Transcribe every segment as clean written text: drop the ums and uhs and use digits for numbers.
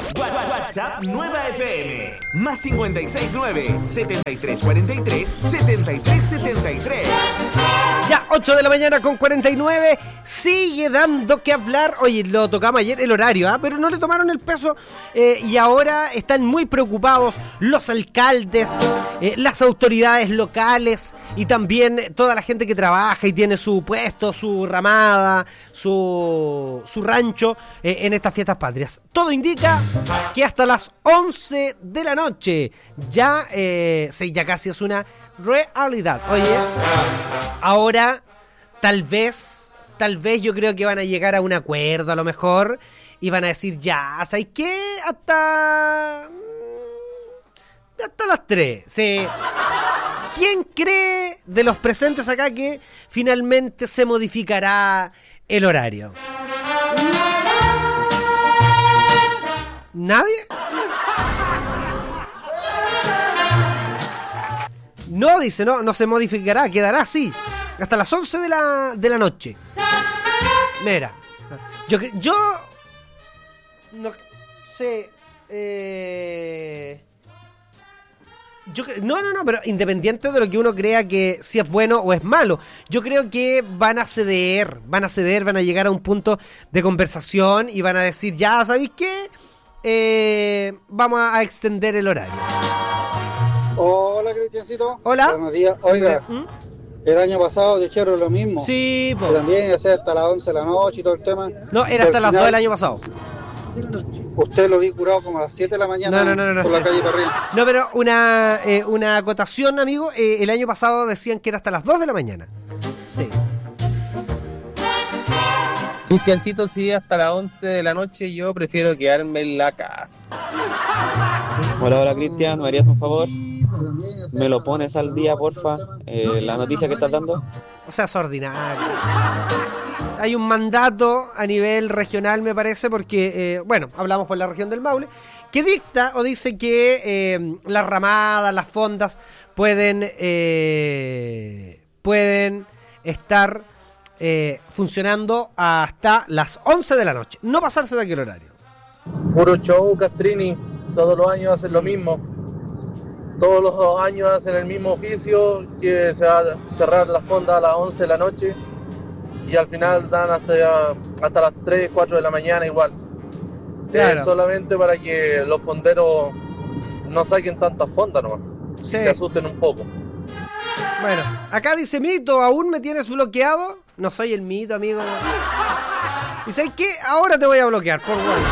WhatsApp Nueva FM. Más 569-7343-7373. Ya, 8 de la mañana con 49. Sigue dando que hablar. Oye, lo tocamos ayer el horario, pero no le tomaron el peso. Y ahora están muy preocupados los alcaldes, las autoridades locales y también toda la gente que trabaja y tiene su puesto, su ramada, su rancho en estas fiestas patrias. Todo indica que hasta las 11 de la noche ya casi es una realidad. Oye, ahora tal vez yo creo que van a llegar a un acuerdo a lo mejor y van a decir ya, ¿sabes qué? Hasta las 3. Sí. ¿Quién cree de los presentes acá que finalmente se modificará el horario? ¿Nadie? No, dice, no se modificará, quedará así, hasta las 11 de la noche. Mira, yo no sé, no, pero independiente de lo que uno crea que si es bueno o es malo, yo creo que van a ceder, van a llegar a un punto de conversación y van a decir, ya, ¿sabéis qué? Vamos a extender el horario. Hola, Cristiancito. Hola. Buenos días. Oiga, el año pasado dijeron lo mismo. Sí, pues. También hacía hasta las 11 de la noche y todo el tema. No, era hasta las 2 del año pasado. Usted lo vi curado como a las 7 de la mañana no, por la calle para arriba. No, pero una acotación, amigo. El año pasado decían que era hasta las 2 de la mañana. Sí. Cristiancito, sí, hasta las 11 de la noche yo prefiero quedarme en la casa. Hola, Cristian, ¿me harías un favor? ¿Me lo pones al día, porfa? La noticia que estás dando. O sea, es ordinario. Hay un mandato a nivel regional, me parece, porque, hablamos por la región del Maule, que dicta o dice que las ramadas, las fondas pueden estar funcionando hasta las 11 de la noche. No pasarse de aquel horario. Puro show, Castrini. Todos los años hacen lo mismo. Todos los años hacen el mismo oficio, que se va a cerrar la fonda a las 11 de la noche y al final dan hasta las 3, 4 de la mañana igual. Claro. Solamente para que los fonderos no saquen tantas fondas nomás. Sí. Se asusten un poco. Bueno, acá dice Mito, ¿aún me tienes bloqueado? No soy el Mito, amigo. ¿Y sabes qué? Ahora te voy a bloquear, por favor.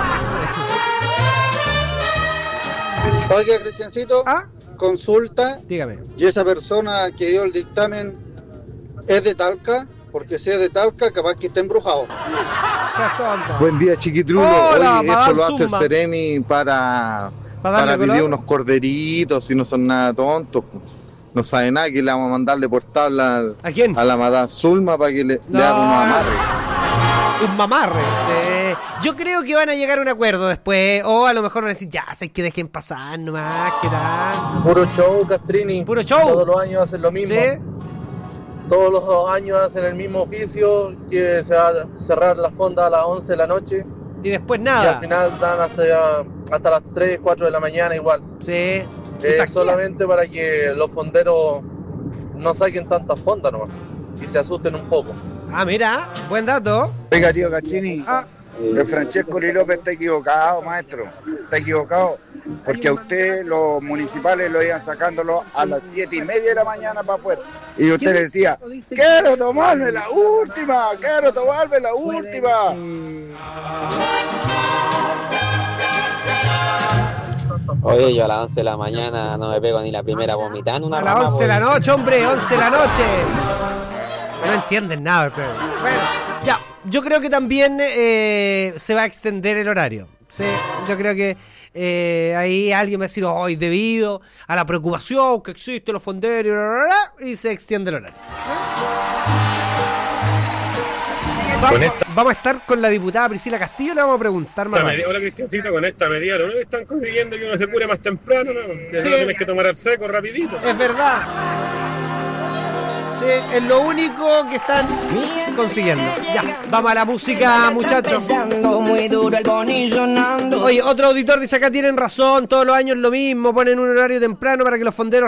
Oiga, Cristiancito, consulta. Dígame. ¿Y esa persona que dio el dictamen es de Talca? Porque si es de Talca, capaz que está embrujado. Buen día, chiquitrulo. Hola, oye, eso lo hace el Zumba. Sereni para pedir unos corderitos y no son nada tontos. No sabe nada, que le vamos a mandarle por tabla ¿a quién? A la madame Zulma para que le haga unos amarres. Un mamarre. Sí. Yo creo que van a llegar a un acuerdo después. O a lo mejor van a decir, ya, sé que dejen pasar nomás, ¿qué tal? Puro show, Castrini. Puro show. Todos los años hacen lo mismo. ¿Sí? Todos los años hacen el mismo oficio, que se va a cerrar la fonda a las 11 de la noche. Y después nada. Y al final dan hasta las 3, 4 de la mañana igual. Sí. Solamente para que los fonderos no saquen tantas fondas nomás y se asusten un poco. Ah, mira, buen dato. Oiga, tío Cachini, el Francesco Li López está equivocado, maestro. Está equivocado. Porque a usted los municipales lo iban sacándolo a las 7:30 de la mañana para afuera. Y usted le decía, quiero tomarme la última. Oye, yo a las 11 de la mañana no me pego ni la primera vomitada en una rama. A las 11 de la noche, hombre, 11 de la noche. No entienden nada, creo. Bueno, ya, yo creo que también se va a extender el horario. Sí, yo creo que ahí alguien va a decir, hoy debido a la preocupación que existe los fonderos, y se extiende el horario. Vamos a estar con la diputada Priscila Castillo, le vamos a preguntar más. Hola, Cristiancito, con esta medida, ¿no? Están consiguiendo que uno se cure más temprano, ¿no? Que sí. No tienes que tomar el seco rapidito. Es verdad. Sí, es lo único que están consiguiendo. Ya, vamos a la música, muchachos. Oye, otro auditor dice acá tienen razón, todos los años lo mismo, ponen un horario temprano para que los fonderos